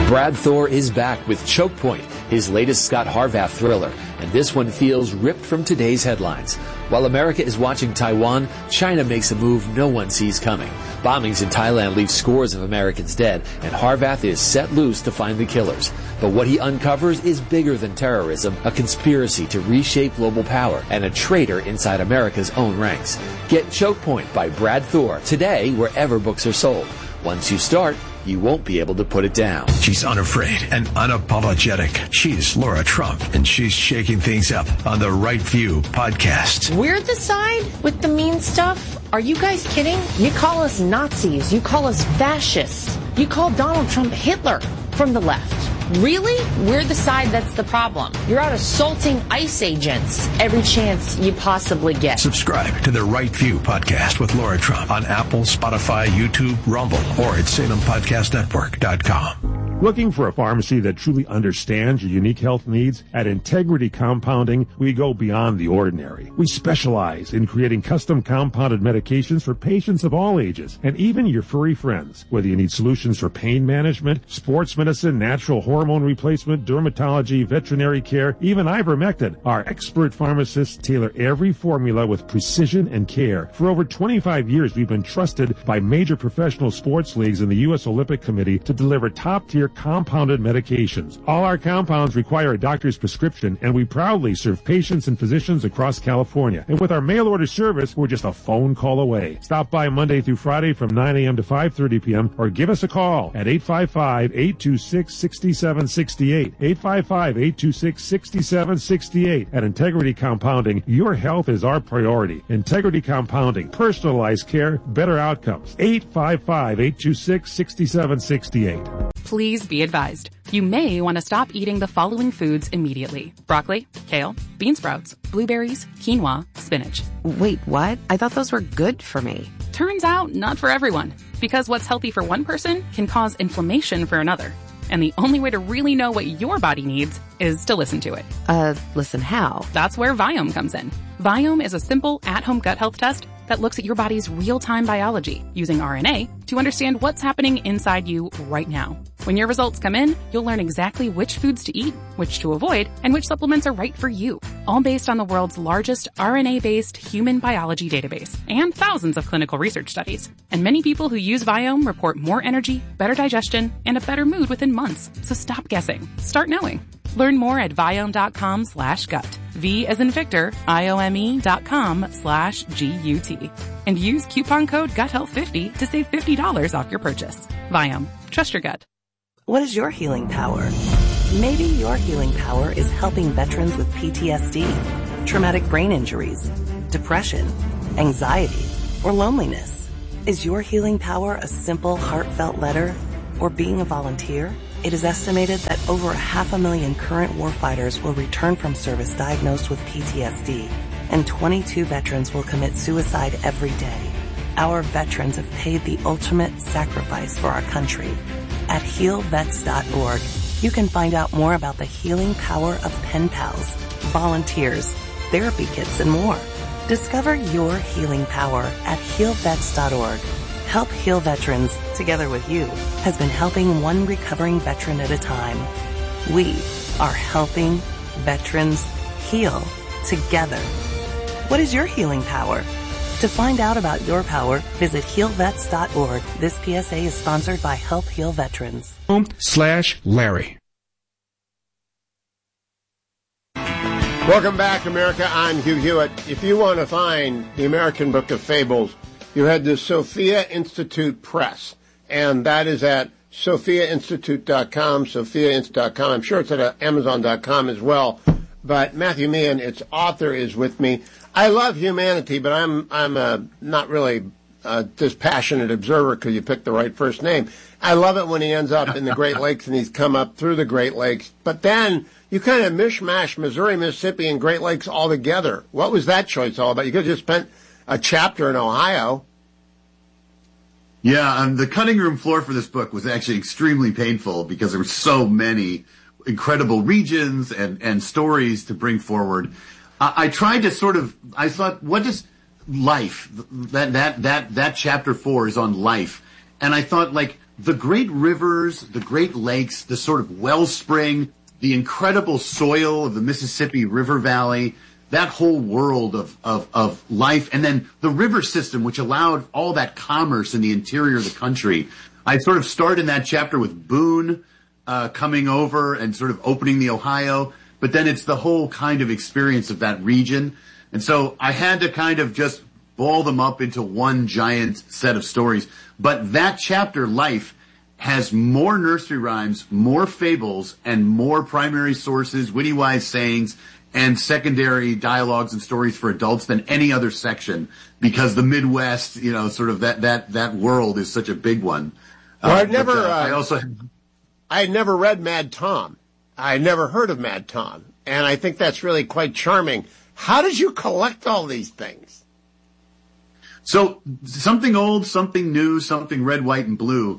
Brad Thor is back with Choke Point, his latest Scott Harvath thriller, and this one feels ripped from today's headlines. While America is watching Taiwan, China makes a move no one sees coming. Bombings in Thailand leave scores of Americans dead, and Harvath is set loose to find the killers. But what he uncovers is bigger than terrorism, a conspiracy to reshape global power, and a traitor inside America's own ranks. Get Choke Point by Brad Thor today wherever books are sold. Once you start, you won't be able to put it down. She's unafraid and unapologetic. She's Laura Trump, and she's shaking things up on the Right View podcast. We're the side with the mean stuff? Are you guys kidding? You call us Nazis. You call us fascists. You call Donald Trump Hitler from the left. Really? We're the side that's the problem. You're out assaulting ICE agents every chance you possibly get. Subscribe to the Right View podcast with Laura Trump on Apple, Spotify, YouTube, Rumble, or at SalemPodcastNetwork.com. Looking for a pharmacy that truly understands your unique health needs? At Integrity Compounding, we go beyond the ordinary. We specialize in creating custom compounded medications for patients of all ages, and even your furry friends. Whether you need solutions for pain management, sports medicine, natural hormone replacement, dermatology, veterinary care, even ivermectin, our expert pharmacists tailor every formula with precision and care. For over 25 years, we've been trusted by major professional sports leagues and the U.S. Olympic Committee to deliver top-tier compounded medications. All our compounds require a doctor's prescription, and we proudly serve patients and physicians across California. And with our mail-order service, we're just a phone call away. Stop by Monday through Friday from 9 a.m. to 5:30 p.m. or give us a call at 855-826-6768. 855-826-6768. At Integrity Compounding, your health is our priority. Integrity Compounding, personalized care, better outcomes. 855-826-6768. Please be advised. You may want to stop eating the following foods immediately. Broccoli, kale, bean sprouts, blueberries, quinoa, spinach. Wait, what? I thought those were good for me. Turns out, not for everyone. Because what's healthy for one person can cause inflammation for another. And the only way to really know what your body needs is to listen to it. Listen how? That's where Viome comes in. Viome is a simple, at-home gut health test that looks at your body's real-time biology using RNA to understand what's happening inside you right now. When your results come in, you'll learn exactly which foods to eat, which to avoid, and which supplements are right for you. All based on the world's largest RNA-based human biology database and thousands of clinical research studies. And many people who use Viome report more energy, better digestion, and a better mood within months. So stop guessing. Start knowing. Learn more at Viome.com/gut. V as in Victor, IOME.com/GUT. And use coupon code GUTHEALTH50 to save $50 off your purchase. Viome. Trust your gut. What is your healing power? Maybe your healing power is helping veterans with PTSD, traumatic brain injuries, depression, anxiety, or loneliness. Is your healing power a simple, heartfelt letter or being a volunteer? It is estimated that over 500,000 current warfighters will return from service diagnosed with PTSD, and 22 veterans will commit suicide every day. Our veterans have paid the ultimate sacrifice for our country. At HealVets.org, you can find out more about the healing power of pen pals, volunteers, therapy kits, and more. Discover your healing power at HealVets.org. Help Heal Veterans, together with you, has been helping one recovering veteran at a time. We are helping veterans heal together. What is your healing power? To find out about your power, visit HealVets.org. This PSA is sponsored by Help Heal Veterans. /Larry. Welcome back, America. I'm Hugh Hewitt. If you want to find the American Book of Fables, you head to Sophia Institute Press, and that is at SophiaInstitute.com, SophiaInstitute.com. I'm sure it's at Amazon.com as well. But Matthew Meehan, its author, is with me. I love humanity, but I'm not really this passionate observer because you picked the right first name. I love it when he ends up in the Great Lakes and he's come up through the Great Lakes. But then you kind of mishmash Missouri, Mississippi, and Great Lakes all together. What was that choice all about? You could have just spent a chapter in Ohio. Yeah, the cutting room floor for this book was actually extremely painful because there were so many incredible regions and stories to bring forward. I tried to I thought, what is life? That chapter 4 is on life. And I thought, like, the great rivers, the great lakes, the sort of wellspring, the incredible soil of the Mississippi River Valley, that whole world of life, and then the river system, which allowed all that commerce in the interior of the country. I sort of start in that chapter with Boone coming over and sort of opening the Ohio, but then it's the whole kind of experience of that region. And so I had to kind of just ball them up into one giant set of stories. But that chapter, Life, has more nursery rhymes, more fables, and more primary sources, witty wise sayings, and secondary dialogues and stories for adults than any other section, because the Midwest, you know, sort of that world is such a big one. Well, I had never read Mad Tom. I had never heard of Mad Tom, and I think that's really quite charming. How did you collect all these things? So something old, something new, something red, white, and blue.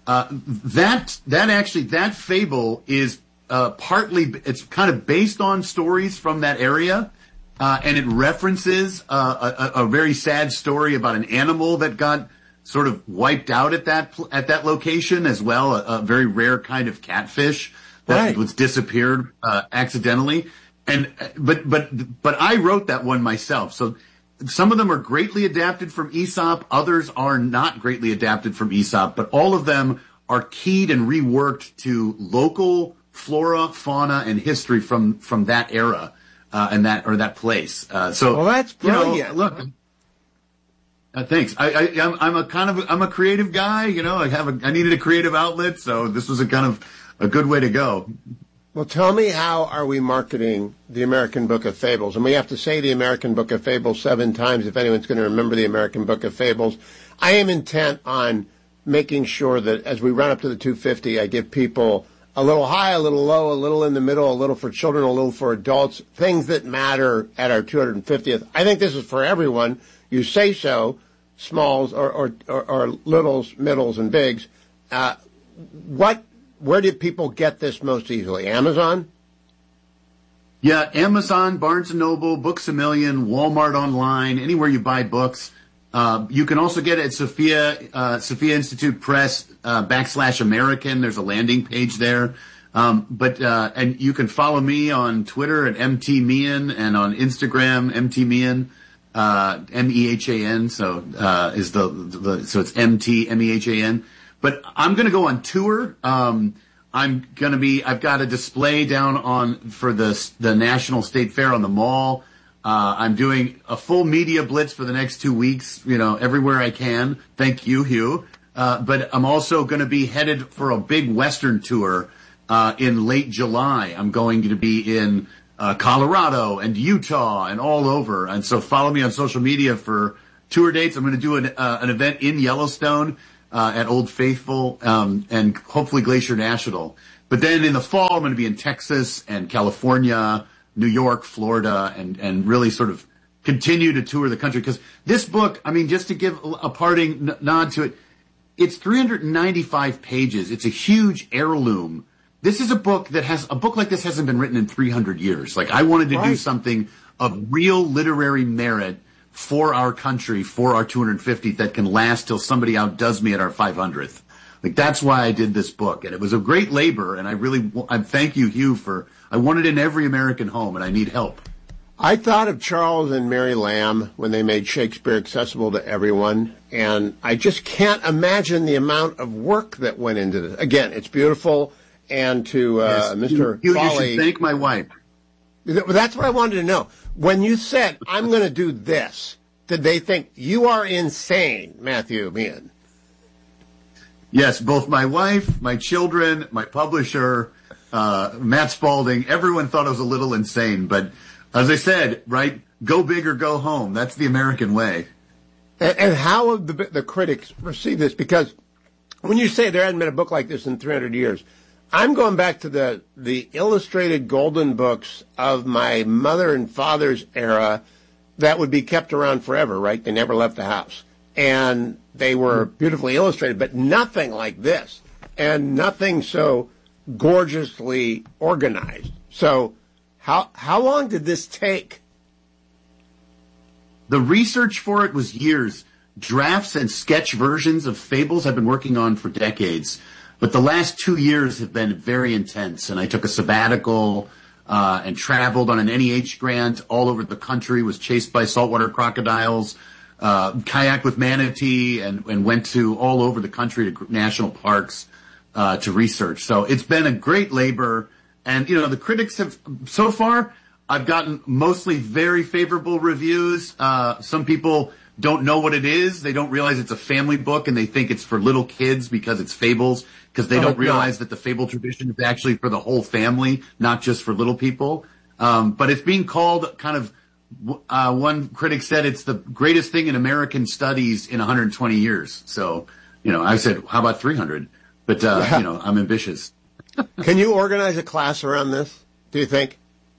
That fable is partly, it's kind of based on stories from that area, and it references a very sad story about an animal that got sort of wiped out at that location as well, a very rare kind of catfish that was disappeared accidentally. But I wrote that one myself. So some of them are greatly adapted from Aesop, others are not greatly adapted from Aesop, but all of them are keyed and reworked to local flora, fauna, and history from that era and that place. So well, that's brilliant. You know, look. Thanks. I'm a creative guy. You know, I needed a creative outlet, so this was a good way to go. Well, tell me, how are we marketing the American Book of Fables? And we have to say the American Book of Fables 7 times if anyone's going to remember the American Book of Fables. I am intent on making sure that as we run up to the 250, I give people a little high, a little low, a little in the middle, a little for children, a little for adults, things that matter at our 250th. I think this is for everyone. You say so, smalls or littles, middles, and bigs. Where did people get this most easily? Amazon? Yeah, Amazon, Barnes & Noble, Books A Million, Walmart online, anywhere you buy books. You can also get it at Sophia Institute Press, /American. There's a landing page there. And you can follow me on Twitter at MTMehan and on Instagram, MTMehan, MEHAN. So, so it's MTMEHAN. But I'm going to go on tour. I've got a display down for the National State Fair on the Mall. I'm doing a full media blitz for the next 2 weeks, you know, everywhere I can. Thank you, Hugh. But I'm also going to be headed for a big Western tour, in late July. I'm going to be in, Colorado and Utah and all over. And so follow me on social media for tour dates. I'm going to do an event in Yellowstone, at Old Faithful, and hopefully Glacier National. But then in the fall, I'm going to be in Texas and California, New York, Florida, and really sort of continue to tour the country. Because this book, I mean, just to give a parting nod to it, it's 395 pages. It's a huge heirloom. This is a book like this hasn't been written in 300 years. Like, I wanted to do something of real literary merit for our country, for our 250th, that can last till somebody outdoes me at our 500th. Like, that's why I did this book. And it was a great labor, and I thank you, Hugh, I want it in every American home, and I need help. I thought of Charles and Mary Lamb when they made Shakespeare accessible to everyone, and I just can't imagine the amount of work that went into this. Again, it's beautiful, and to Mr. Hugh, Foley, you should thank my wife. That's what I wanted to know. When you said, I'm going to do this, did they think, you are insane, Matthew Meehan? Yes, both my wife, my children, my publisher, Matt Spalding, everyone thought I was a little insane. But as I said, right, go big or go home. That's the American way. And how have the critics received this? Because when you say there hasn't been a book like this in 300 years, I'm going back to the illustrated golden books of my mother and father's era that would be kept around forever, right? They never left the house. And they were beautifully illustrated, but nothing like this. And nothing so gorgeously organized. So how long did this take? The research for it was years. drafts and sketch versions of Fables I've been working on for decades, but the last 2 years have been very intense, and I took a sabbatical and traveled on an NEH grant all over the country, was chased by saltwater crocodiles, kayaked with manatee, and went to all over the country to national parks to research. So it's been a great labor, and the critics have, so far, I've gotten mostly very favorable reviews. Some people don't know what it is. They don't realize it's a family book, and they think it's for little kids because it's fables, because they don't realize that the fable tradition is actually for the whole family, not just for little people. But it's being called kind of, one critic said it's the greatest thing in American studies in 120 years. So, I said, how about 300? But, I'm ambitious. Can you organize a class around this, do you think?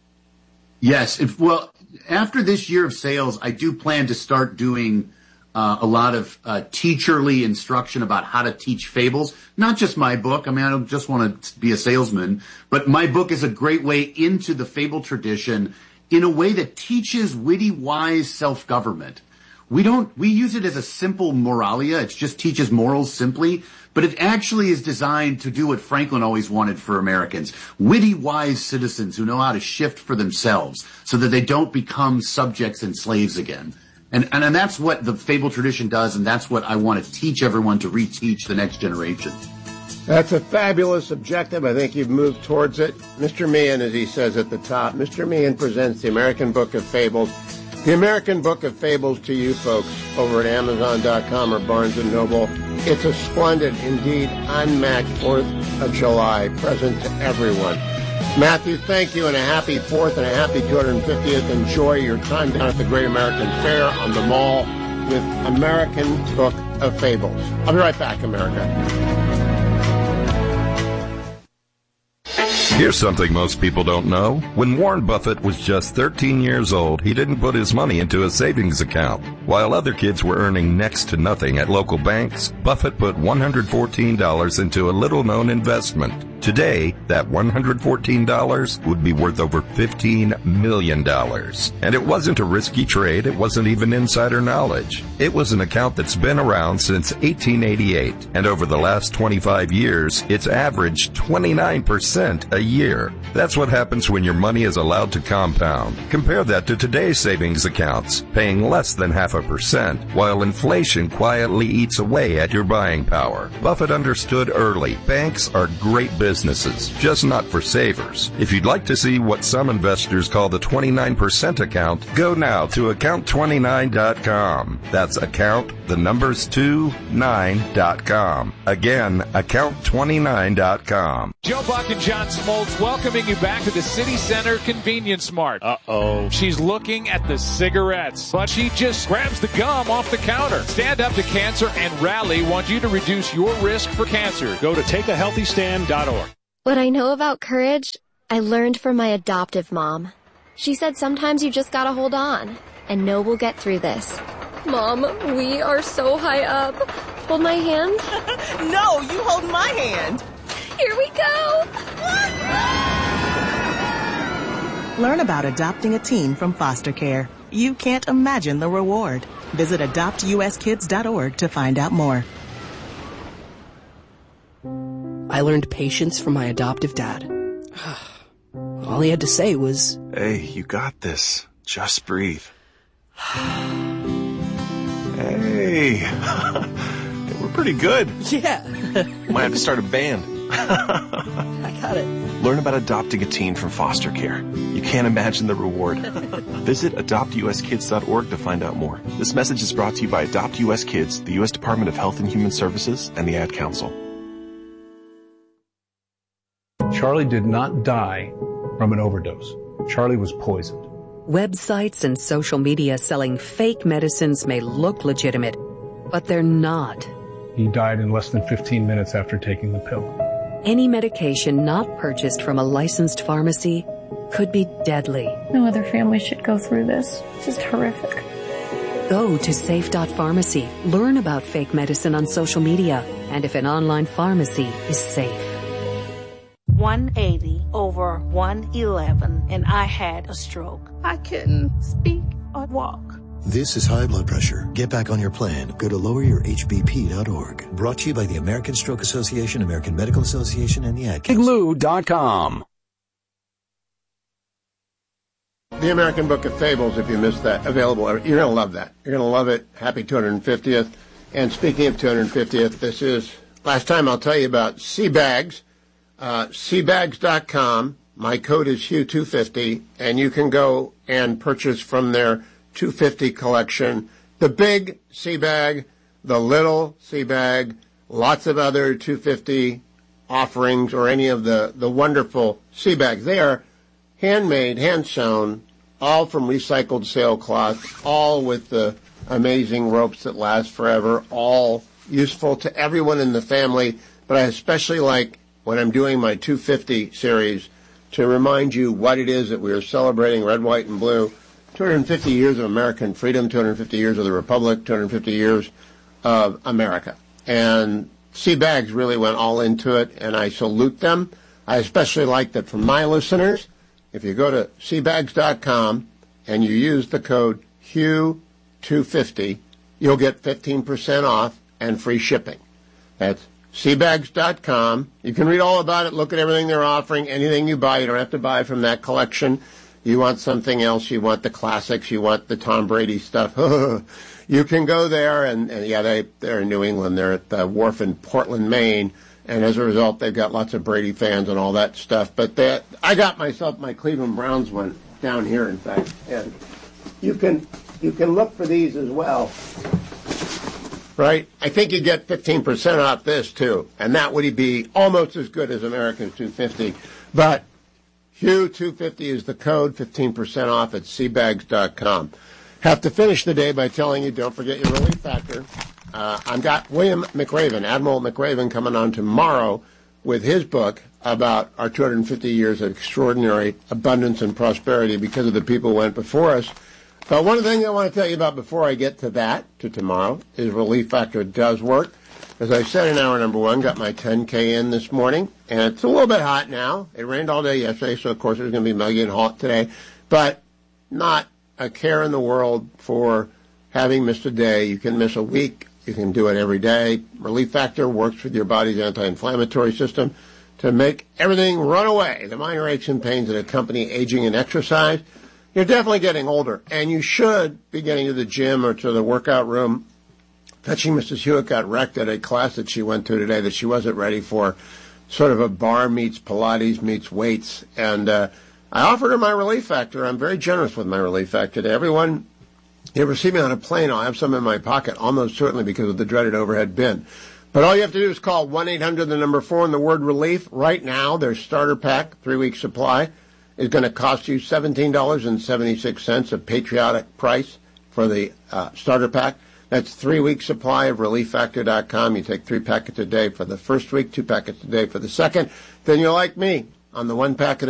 Yes. After this year of sales, I do plan to start doing a lot of teacherly instruction about how to teach fables. Not just my book. I mean, I don't just want to be a salesman, but my book is a great way into the fable tradition in a way that teaches witty, wise self-government. We use it as a simple moralia. It just teaches morals simply, but it actually is designed to do what Franklin always wanted for Americans. Witty, wise citizens who know how to shift for themselves so that they don't become subjects and slaves again. And that's what the fable tradition does, and that's what I want to teach everyone to reteach the next generation. That's a fabulous objective. I think you've moved towards it. Mr. Meehan, as he says at the top, Mr. Meehan presents the American Book of Fables. The American Book of Fables to you folks over at Amazon.com or Barnes & Noble. It's a splendid, indeed unmatched 4th of July present to everyone. Matthew, thank you, and a happy 4th and a happy 250th. Enjoy your time down at the Great American Fair on the Mall with American Book of Fables. I'll be right back, America. Here's something most people don't know. When Warren Buffett was just 13 years old, he didn't put his money into a savings account. While other kids were earning next to nothing at local banks, Buffett put $114 into a little-known investment. Today, that $114 would be worth over $15 million. And it wasn't a risky trade. It wasn't even insider knowledge. It was an account that's been around since 1888. And over the last 25 years, it's averaged 29% a year. That's what happens when your money is allowed to compound. Compare that to today's savings accounts, paying less than 0.5%, while inflation quietly eats away at your buying power. Buffett understood early. Banks are great businesses, just not for savers. If you'd like to see what some investors call the 29% account, go now to account29.com. That's account, the numbers 29.com. Again, account29.com. Joe Buck and John Smoltz welcoming you back to the City Center Convenience Mart. Uh-oh. She's looking at the cigarettes, but she just grabs the gum off the counter. Stand Up to Cancer and Rally want you to reduce your risk for cancer. Go to takeahealthystand.org. What I know about courage, I learned from my adoptive mom. She said sometimes you just gotta hold on and know we'll get through this. Mom, we are so high up. Hold my hand. No, you hold my hand. Here we go. Learn about adopting a teen from foster care. You can't imagine the reward. Visit adoptuskids.org to find out more. I learned patience from my adoptive dad. All he had to say was, "Hey, you got this. Just breathe." Hey, we're pretty good. Yeah. Might have to start a band. I got it. Learn about adopting a teen from foster care. You can't imagine the reward. Visit adoptuskids.org to find out more. This message is brought to you by Adopt US Kids, the U.S. Department of Health and Human Services, and the Ad Council. Charlie did not die from an overdose. Charlie was poisoned. Websites and social media selling fake medicines may look legitimate, but they're not. He died in less than 15 minutes after taking the pill. Any medication not purchased from a licensed pharmacy could be deadly. No other family should go through this. It's just horrific. Go to safe.pharmacy. Learn about fake medicine on social media and if an online pharmacy is safe. 180 over 111, and I had a stroke. I couldn't speak or walk. This is high blood pressure. Get back on your plan. Go to loweryourhbp.org. Brought to you by the American Stroke Association, American Medical Association, and the Ad Council. BigLou.com. The American Book of Fables, if you missed that, available. You're going to love that. You're going to love it. Happy 250th. And speaking of 250th, this is, last time I'll tell you about Seabags. Seabags.com. My code is Hugh250, and you can go and purchase from their 250 collection the big sea bag, the little sea bag, lots of other 250 offerings, or any of the wonderful sea bags. They are handmade, hand-sewn, all from recycled sailcloth, all with the amazing ropes that last forever, all useful to everyone in the family. But I especially like, when I'm doing my 250 series, to remind you what it is that we are celebrating, red, white, and blue. 250 years of American freedom, 250 years of the Republic, 250 years of America. And Seabags really went all into it, and I salute them. I especially like that for my listeners, if you go to Seabags.com and you use the code Hugh250, you'll get 15% off and free shipping. That's Seabags.com. You can read all about it, look at everything they're offering, anything you buy. You don't have to buy from that collection. You want something else, you want the classics, you want the Tom Brady stuff, you can go there, and yeah, they're in New England. They're at the wharf in Portland, Maine, and as a result, they've got lots of Brady fans and all that stuff. But I got myself my Cleveland Browns one down here, in fact, and you can look for these as well, right? I think you get 15% off this, too, and that would be almost as good as American's 250, but Hugh250 is the code, 15% off at Seabags.com. Have to finish the day by telling you, don't forget your relief factor. I've got William McRaven, Admiral McRaven, coming on tomorrow with his book about our 250 years of extraordinary abundance and prosperity because of the people who went before us. But one of the things I want to tell you about before I get to that, to tomorrow, is Relief Factor does work. As I said in hour number one, got my 10K in this morning, and it's a little bit hot now. It rained all day yesterday, so of course it's going to be muggy and hot today, but not a care in the world for having missed a day. You can miss a week. You can do it every day. Relief Factor works with your body's anti-inflammatory system to make everything run away. The minor aches and pains that accompany aging and exercise. You're definitely getting older, and you should be getting to the gym or to the workout room. Fetching Mrs. Hewitt got wrecked at a class that she went to today that she wasn't ready for, sort of a bar meets Pilates meets weights. And I offered her my Relief Factor. I'm very generous with my Relief Factor to everyone. You ever see me on a plane, I'll have some in my pocket, almost certainly because of the dreaded overhead bin. But all you have to do is call 1-800-4 and the word relief. Right now, their starter pack, 3-week supply, is going to cost you $17.76, a patriotic price for the starter pack. That's 3-week supply of ReliefFactor.com. You take 3 packets a day for the first week, 2 packets a day for the second. Then you're like me on the 1 packet